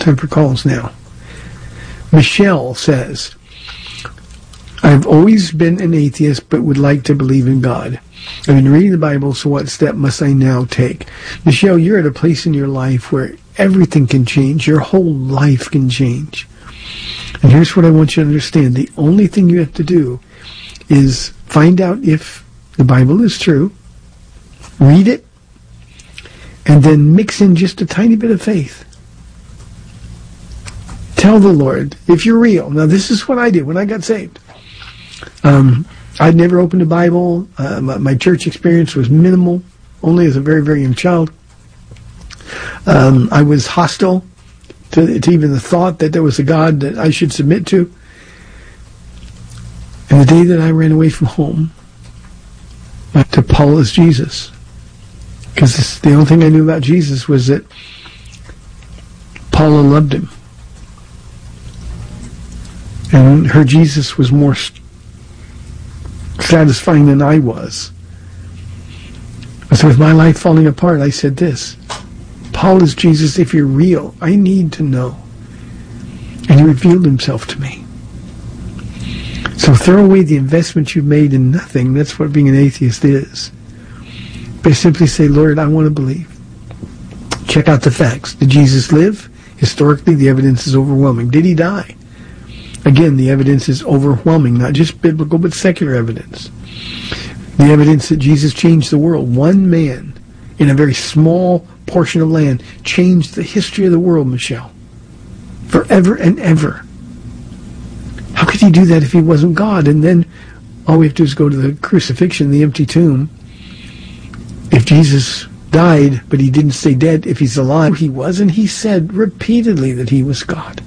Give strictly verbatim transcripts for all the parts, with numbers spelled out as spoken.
time for calls now. Michelle says, I've always been an atheist, but would like to believe in God. I've been reading the Bible, so what step must I now take? Michelle, you're at a place in your life where everything can change. Your whole life can change. And here's what I want you to understand. The only thing you have to do is find out if the Bible is true, read it, and then mix in just a tiny bit of faith. Tell the Lord, if you're real. Now, this is what I did when I got saved. Um, I'd never opened a Bible. Uh, my, my church experience was minimal, only as a very, very young child. Um, I was hostile to, to even the thought that there was a God that I should submit to. And the day that I ran away from home, I went to Paul as Jesus. Because the only thing I knew about Jesus was that Paula loved him. And her Jesus was more satisfying than I was. So with my life falling apart, I said this, Paul is Jesus if you're real. I need to know. And he revealed himself to me. So throw away the investment you've made in nothing. That's what being an atheist is. But simply say, Lord, I want to believe. Check out the facts. Did Jesus live? Historically, the evidence is overwhelming. Did he die? Again, the evidence is overwhelming, not just biblical, but secular evidence. The evidence that Jesus changed the world. One man in a very small portion of land changed the history of the world, Michelle. Forever and ever. How could he do that if he wasn't God? And then all we have to do is go to the crucifixion, the empty tomb. If Jesus died, but he didn't stay dead, if he's alive, he was, and he said repeatedly that he was God.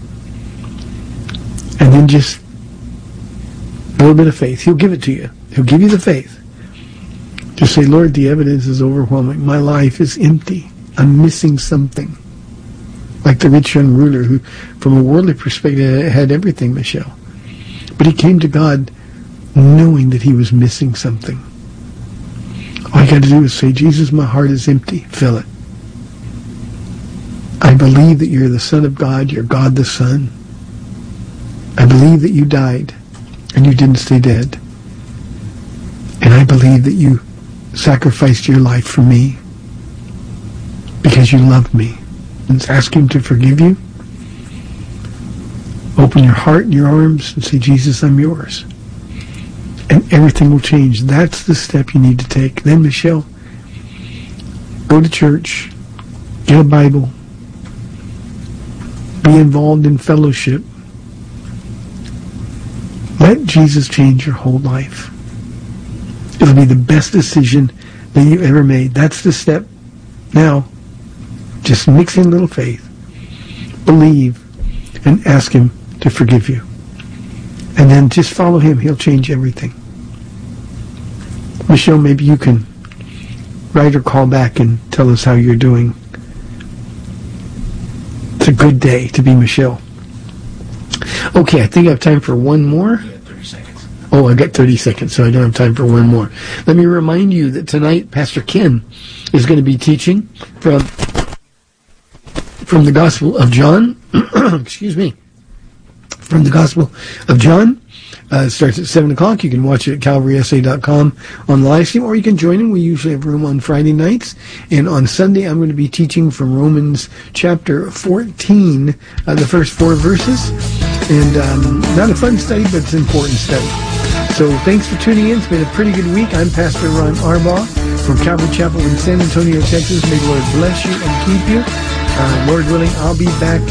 And then just a little bit of faith. He'll give it to you. He'll give you the faith. Just say, Lord, the evidence is overwhelming. My life is empty. I'm missing something. Like the rich young ruler who, from a worldly perspective, had everything, Michelle. But he came to God knowing that he was missing something. All you got to do is say, Jesus, my heart is empty. Fill it. I believe that you're the Son of God. You're God the Son. I believe that you died and you didn't stay dead. And I believe that you sacrificed your life for me because you loved me. And ask him to forgive you. Open your heart and your arms and say, Jesus, I'm yours. And everything will change. That's the step you need to take. Then, Michelle, go to church, get a Bible, be involved in fellowship. Let Jesus change your whole life. It'll be the best decision that you ever made. That's the step. Now, just mix in a little faith, believe, and ask him to forgive you. And then just follow him. He'll change everything. Michelle, maybe you can write or call back and tell us how you're doing. It's a good day to be Michelle. Okay, I think I have time for one more. Oh, I got thirty seconds, so I don't have time for one more. Let me remind you that tonight Pastor Ken is going to be teaching from from the Gospel of John. Excuse me. From the Gospel of John. Uh, it starts at seven o'clock. You can watch it at calvary s a dot com on the live stream, or you can join in. We usually have room on Friday nights. And on Sunday, I'm going to be teaching from Romans chapter fourteen, uh, the first four verses. And um, not a fun study, but it's an important study. So thanks for tuning in. It's been a pretty good week. I'm Pastor Ron Arbaugh from Calvary Chapel in San Antonio, Texas. May the Lord bless you and keep you. Uh, Lord willing, I'll be back